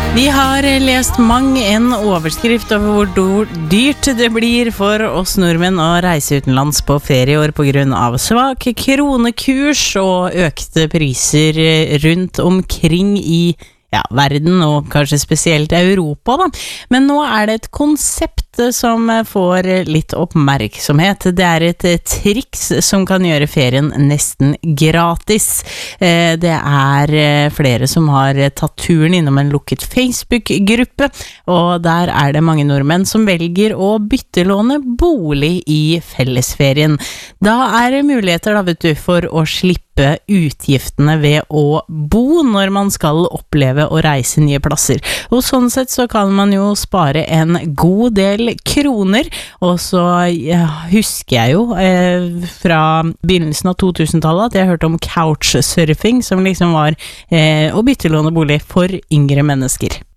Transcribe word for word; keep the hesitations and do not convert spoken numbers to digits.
Vi har lest mang en overskrift over hvor dyrt det blir for oss nordmenn å reise utenlands på ferieår på grunn av svak kronekurs og økte priser rundt omkring i ja, verden og kanskje spesielt Europa da. Men nå er det et konsept som får litt oppmerksomhet. Det er et triks som kan gjøre ferien nesten gratis. Det er flere som har tatt turen innom en lukket Facebook-gruppe, og der er det mange nordmenn som velger å byttelåne bolig i fellesferien. Da er det muligheter da, vet du, for å slippe utgiftene ved å bo når man skal oppleve å reise nye plasser. Og sånn sett så kan man jo spare en god del kroner, og så ja, husker jeg jo eh, fra begynnelsen av to tusen-tallet at jeg hørte om couchsurfing, som liksom var eh, å byttelåne bolig for yngre mennesker.